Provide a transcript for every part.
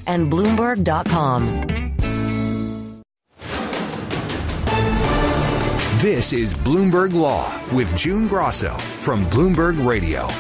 and Bloomberg.com. This is Bloomberg Law with June Grosso from Bloomberg Radio.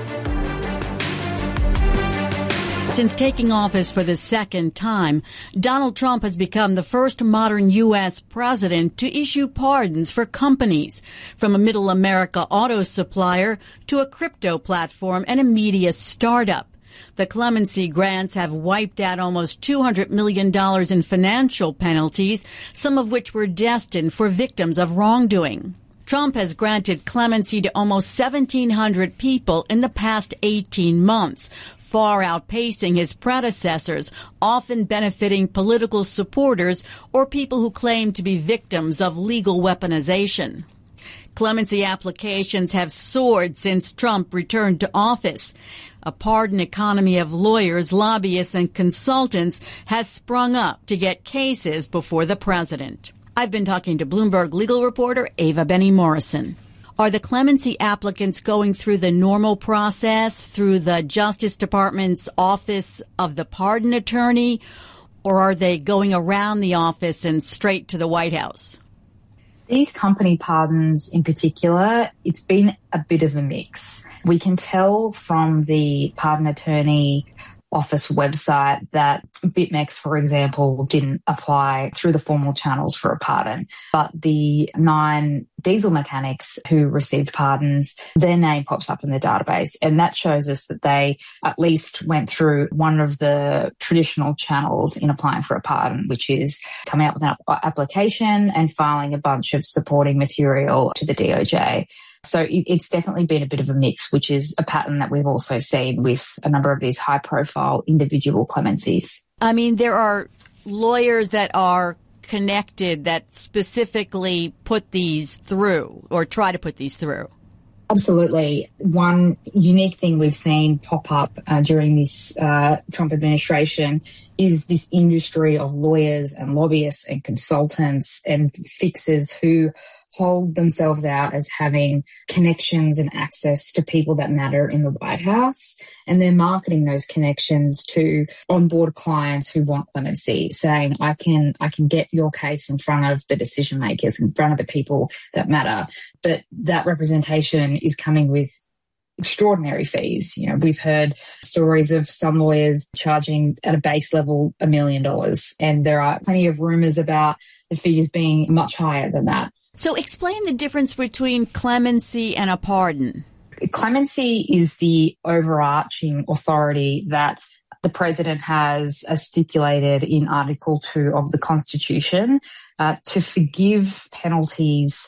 Since taking office for the second time, Donald Trump has become the first modern U.S. president to issue pardons for companies, from a middle America auto supplier to a crypto platform and a media startup. The clemency grants have wiped out almost $200 million in financial penalties, some of which were destined for victims of wrongdoing. Trump has granted clemency to almost 1,700 people in the past 18 months, far outpacing his predecessors, often benefiting political supporters or people who claim to be victims of legal weaponization. Clemency applications have soared since Trump returned to office. A pardon economy of lawyers, lobbyists, and consultants has sprung up to get cases before the president. I've been talking to Bloomberg legal reporter Ava Benny Morrison. Are the clemency applicants going through the normal process, through the Justice Department's Office of the Pardon Attorney, or are they going around the office and straight to the White House? These company pardons in particular, it's been a bit of a mix. We can tell from the Pardon Attorney Office website that BitMEX, for example, didn't apply through the formal channels for a pardon. But the 9 diesel mechanics who received pardons, their name pops up in the database. And that shows us that they at least went through one of the traditional channels in applying for a pardon, which is coming up with an application and filing a bunch of supporting material to the DOJ. So it's definitely been a bit of a mix, which is a pattern that we've also seen with a number of these high-profile individual clemencies. I mean, there are lawyers that are connected that specifically put these through or try to put these through. Absolutely. One unique thing we've seen pop up during this Trump administration is this industry of lawyers and lobbyists and consultants and fixers who hold themselves out as having connections and access to people that matter in the White House. And they're marketing those connections to onboard clients who want clemency, saying, I can get your case in front of the decision makers, in front of the people that matter. But that representation is coming with extraordinary fees. You know, we've heard stories of some lawyers charging at a base level $1 million. And there are plenty of rumors about the fees being much higher than that. So explain the difference between clemency and a pardon. Clemency is the overarching authority that the president has stipulated in Article 2 of the Constitution to forgive penalties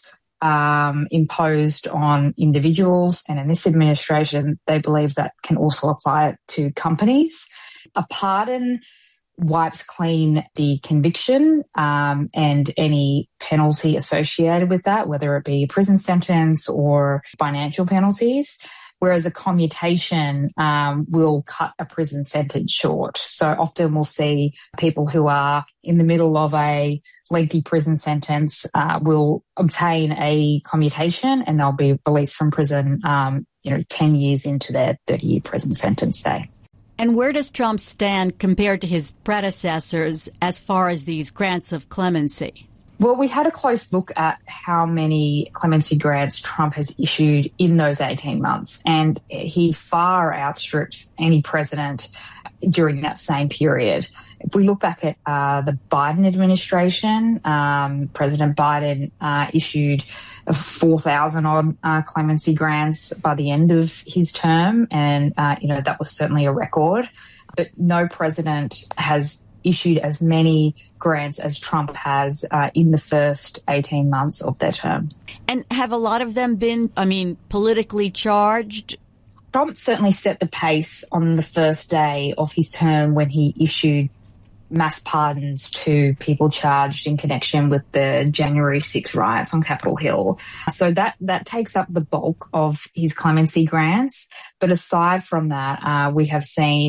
imposed on individuals. And in this administration, they believe that can also apply to companies. A pardon wipes clean the conviction and any penalty associated with that, whether it be a prison sentence or financial penalties, whereas a commutation will cut a prison sentence short. So often we'll see people who are in the middle of a lengthy prison sentence will obtain a commutation and they'll be released from prison 10 years into their 30-year prison sentence stay. And where does Trump stand compared to his predecessors as far as these grants of clemency? Well, we had a close look at how many clemency grants Trump has issued in those 18 months, and he far outstrips any president during that same period. If we look back at the Biden administration, President Biden issued 4,000 odd clemency grants by the end of his term, and that was certainly a record. But no president has issued as many grants as Trump has in the first 18 months of their term. And have a lot of them been, politically charged? Trump certainly set the pace on the first day of his term when he issued mass pardons to people charged in connection with the January 6 riots on Capitol Hill. So that takes up the bulk of his clemency grants. But aside from that, we have seen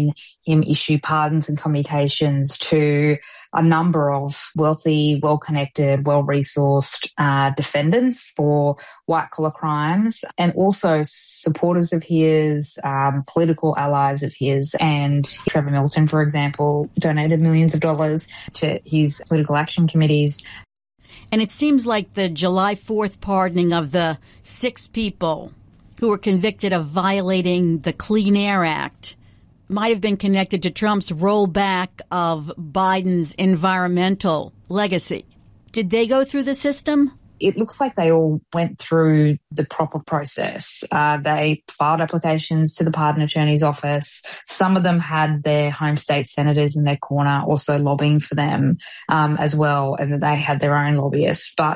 him issue pardons and commutations to a number of wealthy, well-connected, well-resourced defendants for white-collar crimes, and also supporters of his, political allies of his. And Trevor Milton, for example, donated millions of dollars to his political action committees. And it seems like the July 4th pardoning of the 6 people who were convicted of violating the Clean Air Act might have been connected to Trump's rollback of Biden's environmental legacy. Did they go through the system? It looks like they all went through the proper process. They filed applications to the pardon attorney's office. Some of them had their home state senators in their corner also lobbying for them as well, and they had their own lobbyists. But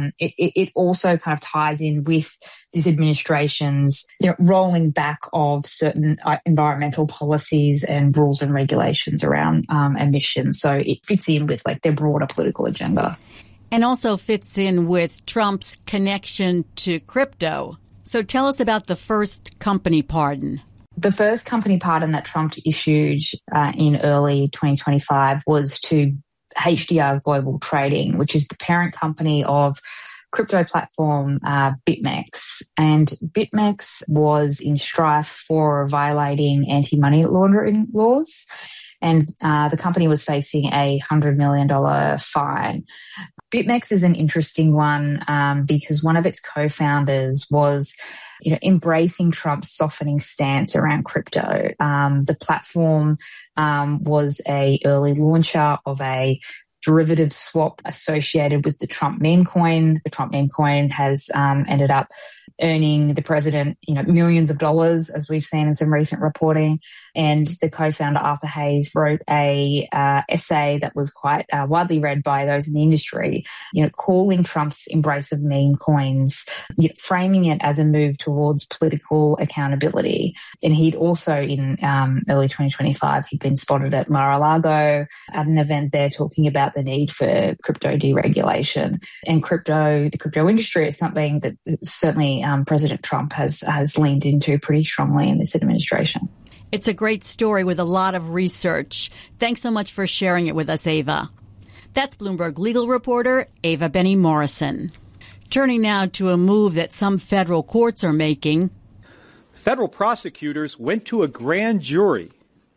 it also kind of ties in with this administration's rolling back of certain environmental policies and rules and regulations around emissions. So it fits in with like their broader political agenda. And also fits in with Trump's connection to crypto. So tell us about the first company pardon. The first company pardon that Trump issued in early 2025 was to HDR Global Trading, which is the parent company of crypto platform BitMEX. And BitMEX was in strife for violating anti-money laundering laws. And the company was facing a $100 million fine. BitMEX is an interesting one because one of its co-founders was, embracing Trump's softening stance around crypto. The platform was a early launcher of a derivative swap associated with the Trump meme coin. The Trump meme coin has ended up earning the president, millions of dollars, as we've seen in some recent reporting. And the co-founder, Arthur Hayes, wrote a essay that was quite widely read by those in the industry, calling Trump's embrace of meme coins, framing it as a move towards political accountability. And he'd also, in early 2025, he'd been spotted at Mar-a-Lago at an event there talking about the need for crypto deregulation. And the crypto industry is something that certainly President Trump has leaned into pretty strongly in this administration. It's a great story with a lot of research. Thanks so much for sharing it with us, Ava. That's Bloomberg legal reporter Ava Benny Morrison. Turning now to a move that some federal courts are making. Federal prosecutors went to a grand jury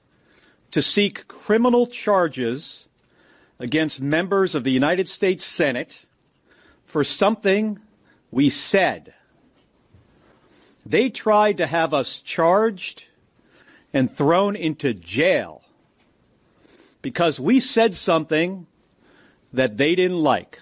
to seek criminal charges against members of the United States Senate for something we said. They tried to have us charged and thrown into jail because we said something that they didn't like,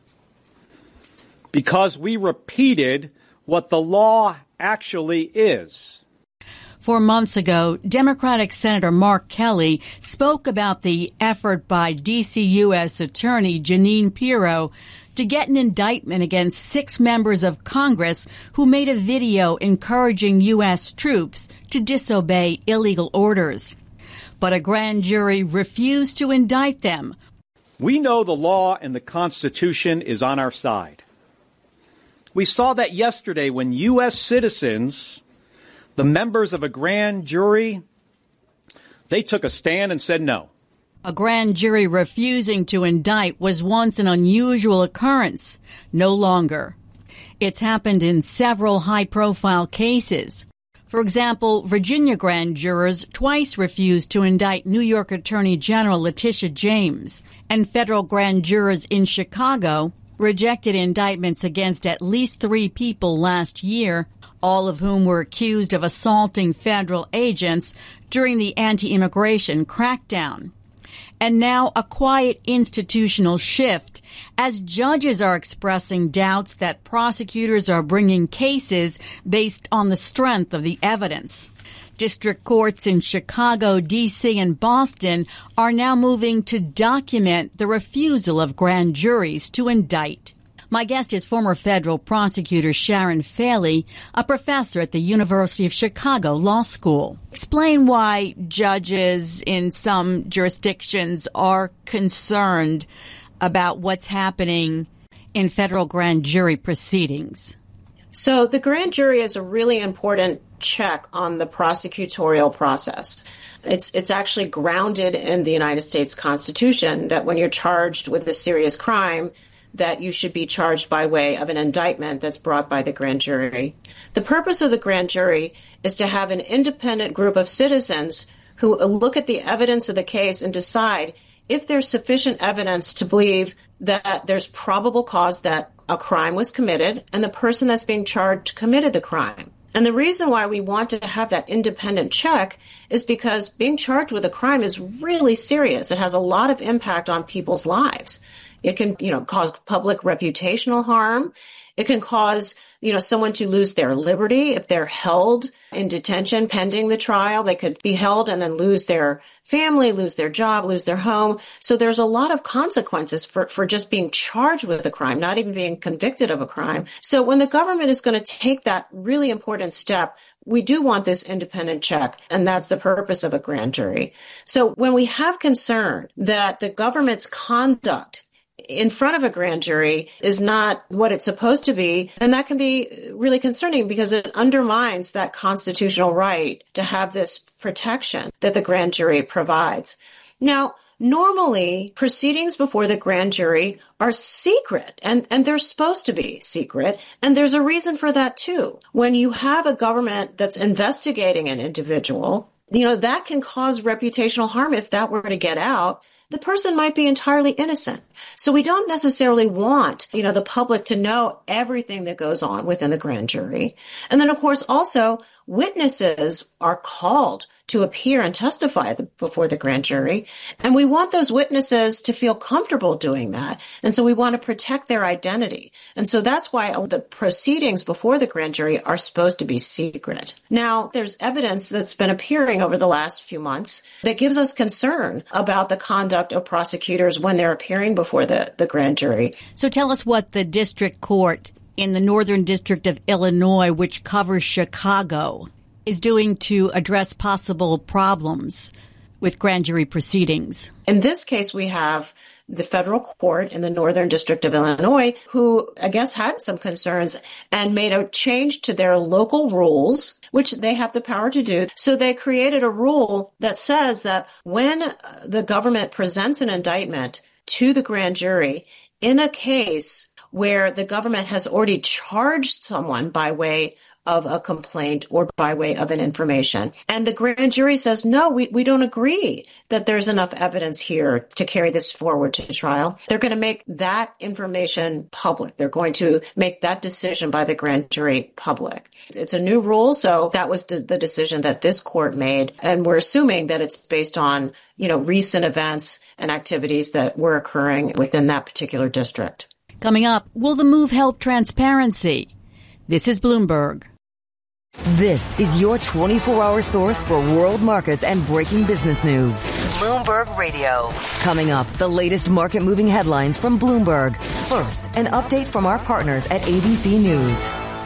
because we repeated what the law actually is. 4 months ago, Democratic Senator Mark Kelly spoke about the effort by D.C. U.S. Attorney Jeanine Pirro to get an indictment against 6 members of Congress who made a video encouraging U.S. troops to disobey illegal orders. But a grand jury refused to indict them. We know the law and the Constitution is on our side. We saw that yesterday when U.S. citizens, the members of a grand jury, they took a stand and said no. A grand jury refusing to indict was once an unusual occurrence, no longer. It's happened in several high-profile cases. For example, Virginia grand jurors twice refused to indict New York Attorney General Letitia James, and federal grand jurors in Chicago rejected indictments against at least 3 people last year, all of whom were accused of assaulting federal agents during the anti-immigration crackdown. And now a quiet institutional shift as judges are expressing doubts that prosecutors are bringing cases based on the strength of the evidence. District courts in Chicago, D.C., and Boston are now moving to document the refusal of grand juries to indict. My guest is former federal prosecutor Sharon Faley, a professor at the University of Chicago Law School. Explain why judges in some jurisdictions are concerned about what's happening in federal grand jury proceedings. So the grand jury is a really important check on the prosecutorial process. It's actually grounded in the United States Constitution that when you're charged with a serious crime, that you should be charged by way of an indictment that's brought by the grand jury. The purpose of the grand jury is to have an independent group of citizens who look at the evidence of the case and decide if there's sufficient evidence to believe that there's probable cause that a crime was committed and the person that's being charged committed the crime. And the reason why we want to have that independent check is because being charged with a crime is really serious. It has a lot of impact on people's lives. It can, cause public reputational harm. It can cause, someone to lose their liberty if they're held in detention pending the trial. They could be held and then lose their family, lose their job, lose their home. So there's a lot of consequences for just being charged with a crime, not even being convicted of a crime. So when the government is going to take that really important step, we do want this independent check, and that's the purpose of a grand jury. So when we have concern that the government's conduct in front of a grand jury is not what it's supposed to be, and that can be really concerning because it undermines that constitutional right to have this protection that the grand jury provides. Now, normally, proceedings before the grand jury are secret, and they're supposed to be secret, and there's a reason for that too. When you have a government that's investigating an individual, that can cause reputational harm if that were to get out. The person might be entirely innocent. So we don't necessarily want, the public to know everything that goes on within the grand jury. And then, of course, also witnesses are called to appear and testify before the grand jury. And we want those witnesses to feel comfortable doing that. And so we want to protect their identity. And so that's why the proceedings before the grand jury are supposed to be secret. Now, there's evidence that's been appearing over the last few months that gives us concern about the conduct of prosecutors when they're appearing before the grand jury. So tell us what the district court in the Northern District of Illinois, which covers Chicago, is doing to address possible problems with grand jury proceedings. In this case, we have the federal court in the Northern District of Illinois who, I guess, had some concerns and made a change to their local rules, which they have the power to do. So they created a rule that says that when the government presents an indictment to the grand jury in a case where the government has already charged someone by way of a complaint or by way of an information, and the grand jury says, no, we don't agree that there's enough evidence here to carry this forward to trial, they're going to make that information public. They're going to make that decision by the grand jury public. It's a new rule, so that was the decision that this court made, and we're assuming that it's based on, recent events and activities that were occurring within that particular district. Coming up, will the move help transparency? This is Bloomberg. This is your 24-hour source for world markets and breaking business news. Bloomberg Radio. Coming up, the latest market-moving headlines from Bloomberg. First, an update from our partners at ABC News.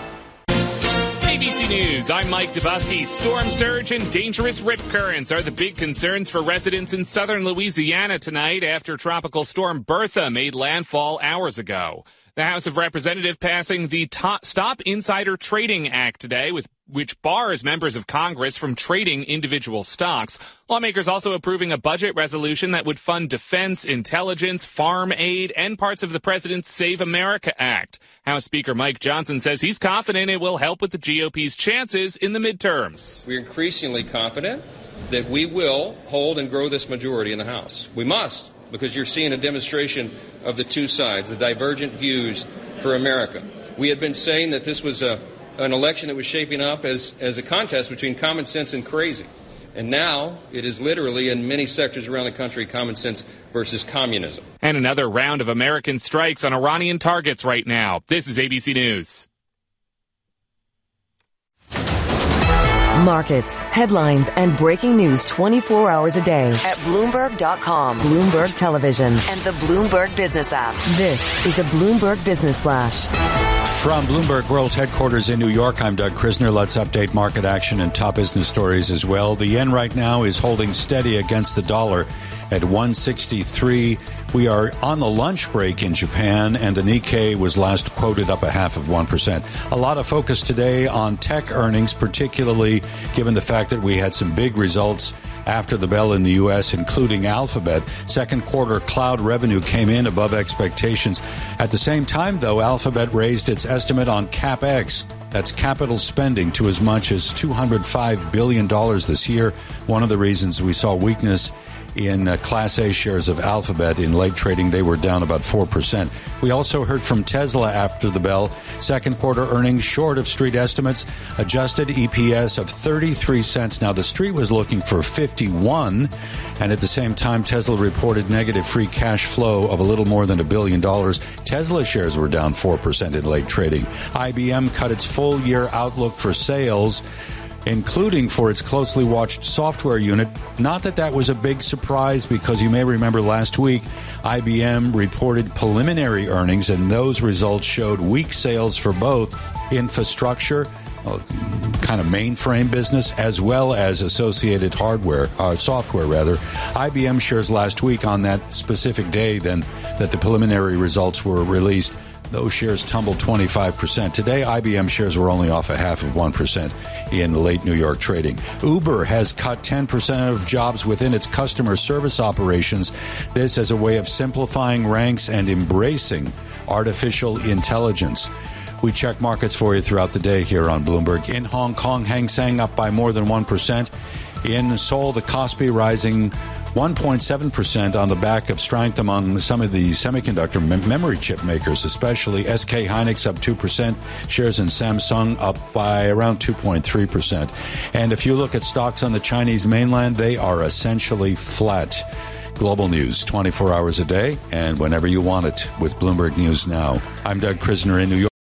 ABC News, I'm Mike Dubusky. Storm surge and dangerous rip currents are the big concerns for residents in southern Louisiana tonight after Tropical Storm Bertha made landfall hours ago. The House of Representatives passing the Stop Insider Trading Act today, which bars members of Congress from trading individual stocks. Lawmakers also approving a budget resolution that would fund defense, intelligence, farm aid, and parts of the president's Save America Act. House Speaker Mike Johnson says he's confident it will help with the GOP's chances in the midterms. We're increasingly confident that we will hold and grow this majority in the House. We must, because you're seeing a demonstration of the two sides, the divergent views for America. We had been saying that this was an election that was shaping up as a contest between common sense and crazy. And now it is literally, in many sectors around the country, common sense versus communism. And another round of American strikes on Iranian targets right now. This is ABC News. Markets, headlines, and breaking news 24 hours a day at Bloomberg.com, Bloomberg Television, and the Bloomberg Business app. This is a Bloomberg Business Flash. From Bloomberg World Headquarters in New York, I'm Doug Krisner. Let's update market action and top business stories as well. The yen right now is holding steady against the dollar at 163. We are on the lunch break in Japan, and the Nikkei was last quoted up 0.5%. A lot of focus today on tech earnings, particularly given the fact that we had some big results after the bell in the U.S., including Alphabet. Second quarter cloud revenue came in above expectations. At the same time, though, Alphabet raised its estimate on CapEx. That's capital spending to as much as $205 billion this year. One of the reasons we saw weakness in Class A shares of Alphabet in late trading, they were down about 4%. We also heard from Tesla after the bell. Second quarter earnings short of street estimates. Adjusted EPS of 33 cents. Now, the street was looking for 51, and at the same time, Tesla reported negative free cash flow of a little more than $1 billion. Tesla shares were down 4% in late trading. IBM cut its full-year outlook for sales, including for its closely watched software unit. Not that that was a big surprise, because you may remember last week, IBM reported preliminary earnings, and those results showed weak sales for both infrastructure, kind of mainframe business, as well as associated software rather. IBM shares last week on that specific day then that the preliminary results were released, those shares tumbled 25%. Today, IBM shares were only off 0.5% in late New York trading. Uber has cut 10% of jobs within its customer service operations. This as a way of simplifying ranks and embracing artificial intelligence. We check markets for you throughout the day here on Bloomberg. In Hong Kong, Hang Seng up by more than 1%. In Seoul, the Kospi rising 1.7% on the back of strength among some of the semiconductor memory chip makers, especially SK Hynix up 2%, shares in Samsung up by around 2.3%. And if you look at stocks on the Chinese mainland, they are essentially flat. Global news 24 hours a day and whenever you want it with Bloomberg News Now. I'm Doug Krisner in New York.